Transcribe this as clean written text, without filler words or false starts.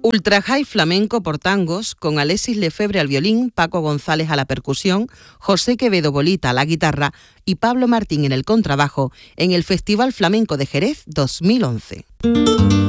Ultra High Flamenco por tangos, con Alexis Lefebvre al violín, Paco González a la percusión, José Quevedo Bolita a la guitarra y Pablo Martín en el contrabajo, en el Festival Flamenco de Jerez 2011.